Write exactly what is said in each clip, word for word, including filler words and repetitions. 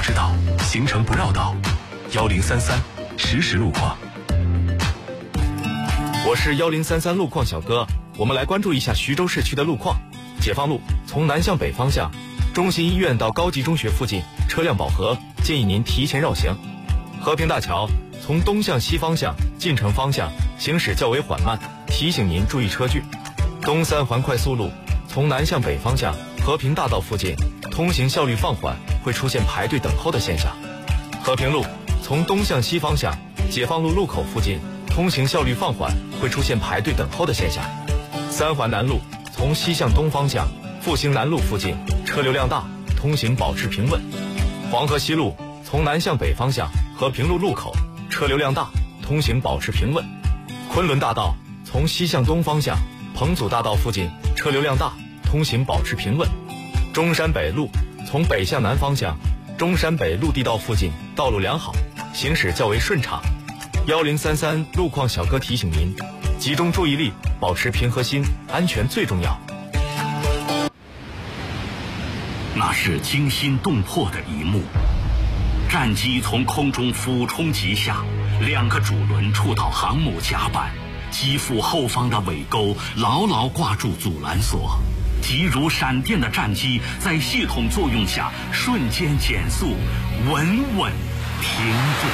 知道，行程不绕道。幺零三三实时路况。 我是幺零三三路况小哥，我们来关注一下徐州市区的路况。解放路从南向北方向，中心医院到高级中学附近车辆饱和，建议您提前绕行。和平大桥从东向西方向进城方向行驶较为缓慢，提醒您注意车距。东三环快速路从南向北方向和平大道附近通行效率放缓，会出现排队等候的现象。和平路从东向西方向解放路路口附近通行效率放缓，会出现排队等候的现象。三环南路从西向东方向复兴南路附近车流量大，通行保持平稳。黄河西路从南向北方向和平路路口车流量大，通行保持平稳。昆仑大道从西向东方向彭祖大道附近车流量大，通行保持平稳。中山北路从北向南方向中山北陆地道附近道路良好，行驶较为顺畅。幺零三三路况小哥提醒您，集中注意力，保持平和心，安全最重要。 那是惊心动魄的一幕，战机从空中俯冲急下，两个主轮触到航母甲板，机腹后方的尾钩牢牢挂住阻拦索，急如闪电的战机在系统作用下瞬间减速，稳稳停住。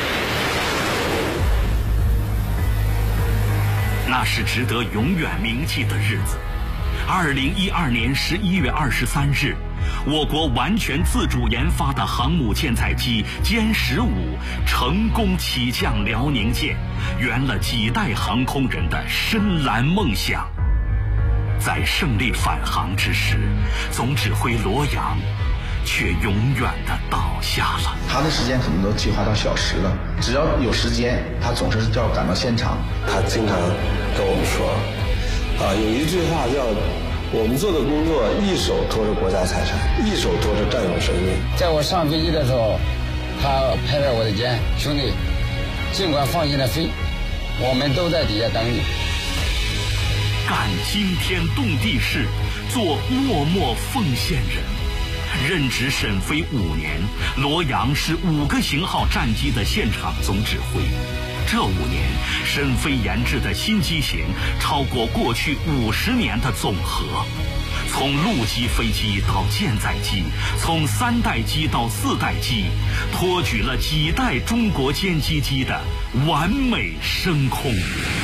那是值得永远铭记的日子。二零一二年十一月二十三日，我国完全自主研发的航母舰载机歼十五成功起降辽宁舰，圆了几代航空人的深蓝梦想。在胜利返航之时，总指挥罗阳却永远的倒下了。 他的时间可能都计划到小时了，只要有时间，他总是要赶到现场。 他经常跟我们说，啊，有一句话叫“我们做的工作，一手托着国家财产，一手托着战友生命”。 在我上飞机的时候，他拍拍我的肩，兄弟，尽管放心的飞，我们都在底下等你。 干惊天动地事，做默默奉献人。任职沈飞五年，罗阳是五个型号战机的现场总指挥。这五年，沈飞研制的新机型超过过去五十年的总和。从陆基飞机到舰载机，从三代机到四代机，托举了几代中国歼击机的完美升空。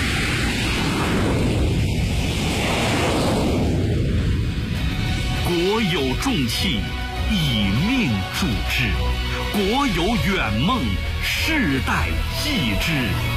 国有重器，以命铸之；国有远梦，世代继之。